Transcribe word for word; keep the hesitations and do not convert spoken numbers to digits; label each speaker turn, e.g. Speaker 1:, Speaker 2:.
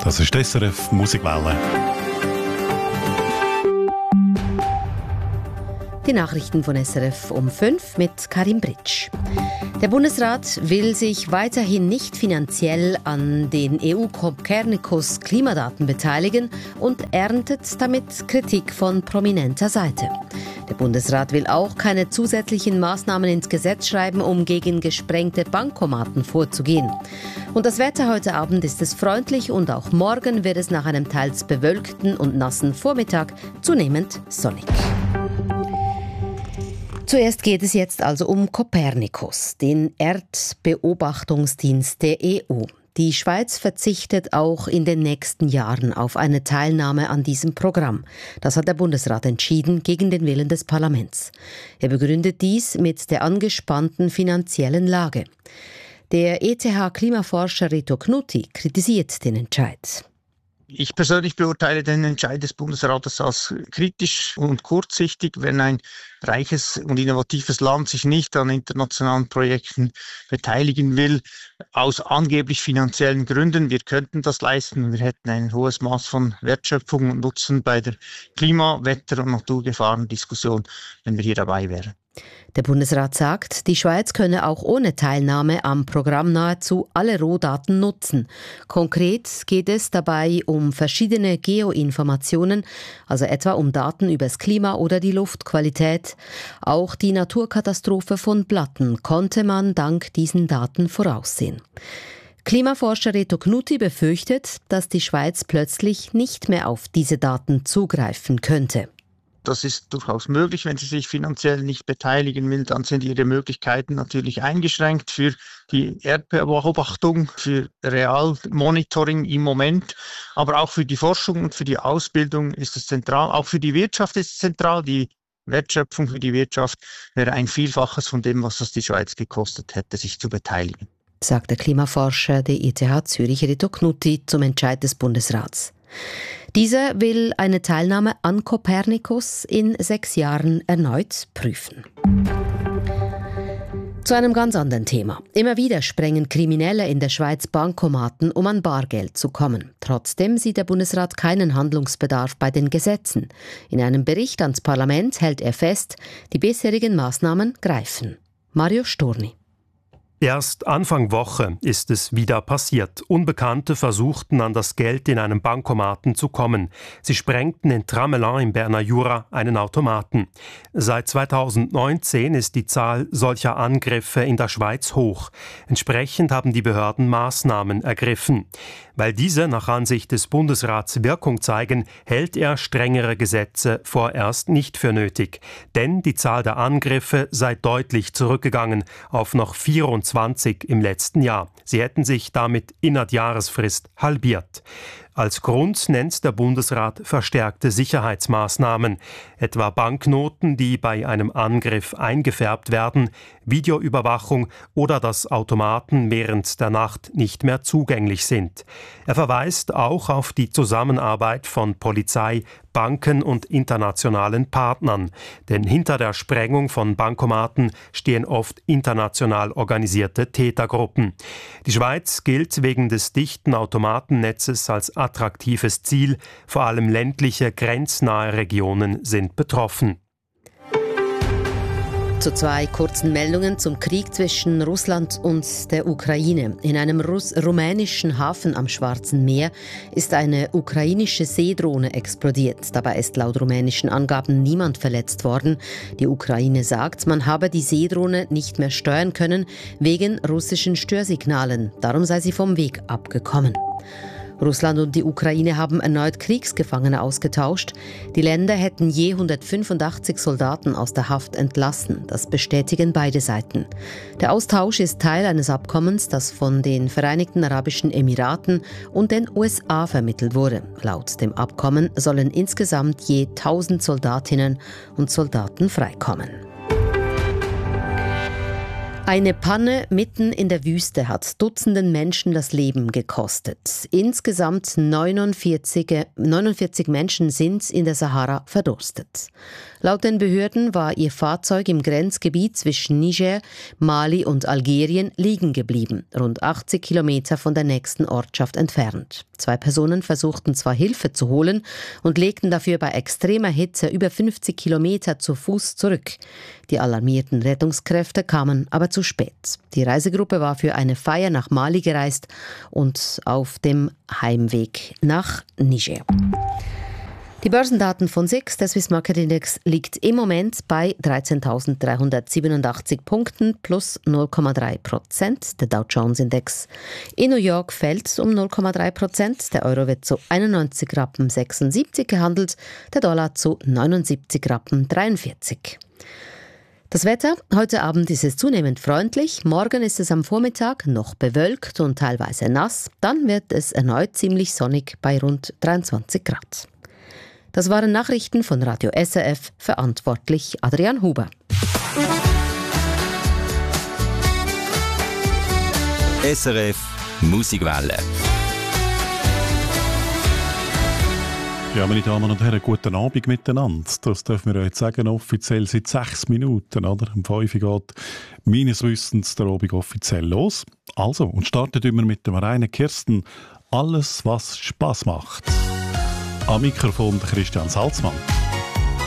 Speaker 1: Das ist die S R F Musikwelle.
Speaker 2: Die Nachrichten von S R F um fünf mit Karim Britsch. Der Bundesrat will sich weiterhin nicht finanziell an den E U-Copernicus-Klimadaten beteiligen und erntet damit Kritik von prominenter Seite. Der Bundesrat will auch keine zusätzlichen Maßnahmen ins Gesetz schreiben, um gegen gesprengte Bankomaten vorzugehen. Und das Wetter heute Abend ist es freundlich und auch morgen wird es nach einem teils bewölkten und nassen Vormittag zunehmend sonnig. Zuerst geht es jetzt also um Copernicus, den Erdbeobachtungsdienst der E U. Die Schweiz verzichtet auch in den nächsten Jahren auf eine Teilnahme an diesem Programm. Das hat der Bundesrat entschieden, gegen den Willen des Parlaments. Er begründet dies mit der angespannten finanziellen Lage. Der E T H-Klimaforscher Reto Knutti kritisiert den Entscheid.
Speaker 3: Ich persönlich beurteile den Entscheid des Bundesrates als kritisch und kurzsichtig, wenn ein reiches und innovatives Land sich nicht an internationalen Projekten beteiligen will, aus angeblich finanziellen Gründen. Wir könnten das leisten. Wir hätten ein hohes Maß von Wertschöpfung und Nutzen bei der Klima-, Wetter- und Naturgefahrendiskussion, wenn wir hier dabei wären.
Speaker 2: Der Bundesrat sagt, die Schweiz könne auch ohne Teilnahme am Programm nahezu alle Rohdaten nutzen. Konkret geht es dabei um verschiedene Geoinformationen, also etwa um Daten über das Klima oder die Luftqualität. Auch die Naturkatastrophe von Blatten konnte man dank diesen Daten voraussehen. Klimaforscher Reto Knutti befürchtet, dass die Schweiz plötzlich nicht mehr auf diese Daten zugreifen könnte.
Speaker 3: Das ist durchaus möglich, wenn sie sich finanziell nicht beteiligen will, dann sind ihre Möglichkeiten natürlich eingeschränkt für die Erdbeobachtung, für Realmonitoring im Moment, aber auch für die Forschung und für die Ausbildung ist es zentral. Auch für die Wirtschaft ist es zentral. Die Wertschöpfung für die Wirtschaft wäre ein Vielfaches von dem, was es die Schweiz gekostet hätte, sich zu beteiligen.
Speaker 2: Sagt der Klimaforscher der E T H Zürich Reto Knutti zum Entscheid des Bundesrats. Dieser will eine Teilnahme an Copernicus in sechs Jahren erneut prüfen. Zu einem ganz anderen Thema. Immer wieder sprengen Kriminelle in der Schweiz Bankomaten, um an Bargeld zu kommen. Trotzdem sieht der Bundesrat keinen Handlungsbedarf bei den Gesetzen. In einem Bericht ans Parlament hält er fest, die bisherigen Maßnahmen greifen. Mario Storni.
Speaker 4: Erst Anfang Woche ist es wieder passiert. Unbekannte versuchten an das Geld in einem Bankomaten zu kommen. Sie sprengten in Tramelan im Berner Jura einen Automaten. Seit zweitausendneunzehn ist die Zahl solcher Angriffe in der Schweiz hoch. Entsprechend haben die Behörden Maßnahmen ergriffen. Weil diese nach Ansicht des Bundesrats Wirkung zeigen, hält er strengere Gesetze vorerst nicht für nötig. Denn die Zahl der Angriffe sei deutlich zurückgegangen auf noch vierundzwanzig im letzten Jahr. Sie hätten sich damit innerhalb Jahresfrist halbiert. Als Grund nennt der Bundesrat verstärkte Sicherheitsmaßnahmen, etwa Banknoten, die bei einem Angriff eingefärbt werden, Videoüberwachung oder dass Automaten während der Nacht nicht mehr zugänglich sind. Er verweist auch auf die Zusammenarbeit von Polizei, Banken und internationalen Partnern. Denn hinter der Sprengung von Bankomaten stehen oft international organisierte Tätergruppen. Die Schweiz gilt wegen des dichten Automatennetzes als attraktives Ziel. Vor allem ländliche, grenznahe Regionen sind betroffen.
Speaker 2: Zu zwei kurzen Meldungen zum Krieg zwischen Russland und der Ukraine. In einem Russ- rumänischen Hafen am Schwarzen Meer ist eine ukrainische Seedrohne explodiert. Dabei ist laut rumänischen Angaben niemand verletzt worden. Die Ukraine sagt, man habe die Seedrohne nicht mehr steuern können wegen russischen Störsignalen. Darum sei sie vom Weg abgekommen. Russland und die Ukraine haben erneut Kriegsgefangene ausgetauscht. Die Länder hätten je hundertfünfundachtzig Soldaten aus der Haft entlassen. Das bestätigen beide Seiten. Der Austausch ist Teil eines Abkommens, das von den Vereinigten Arabischen Emiraten und den U S A vermittelt wurde. Laut dem Abkommen sollen insgesamt je tausend Soldatinnen und Soldaten freikommen. Eine Panne mitten in der Wüste hat Dutzenden Menschen das Leben gekostet. Insgesamt neunundvierzig, neunundvierzig Menschen sind in der Sahara verdurstet. Laut den Behörden war ihr Fahrzeug im Grenzgebiet zwischen Niger, Mali und Algerien liegen geblieben, rund achtzig Kilometer von der nächsten Ortschaft entfernt. Zwei Personen versuchten zwar Hilfe zu holen und legten dafür bei extremer Hitze über fünfzig Kilometer zu Fuß zurück. Die alarmierten Rettungskräfte kamen aber zu spät. Die Reisegruppe war für eine Feier nach Mali gereist und auf dem Heimweg nach Niger. Die Börsendaten von S I X, der Swiss Market Index, liegt im Moment bei dreizehntausenddreihundertsiebenundachtzig Punkten plus null Komma drei Prozent. Der Dow Jones Index in New York fällt um null Komma drei Prozent. Der Euro wird zu einundneunzig Rappen sechsundsiebzig gehandelt, der Dollar zu neunundsiebzig Rappen dreiundvierzig. Das Wetter, heute Abend ist es zunehmend freundlich, morgen ist es am Vormittag noch bewölkt und teilweise nass, dann wird es erneut ziemlich sonnig bei rund dreiundzwanzig Grad. Das waren Nachrichten von Radio S R F, verantwortlich Adrian Huber.
Speaker 5: S R F Musikwelle.
Speaker 1: Ja, meine Damen und Herren, guten Abend miteinander. Das dürfen wir jetzt sagen, offiziell seit sechs Minuten, oder? Um fünf Uhr geht meines Wissens der Abend offiziell los. Also, und startet immer mit dem reinen Kirsten. Alles, was Spass macht. Am Mikrofon Christian Salzmann.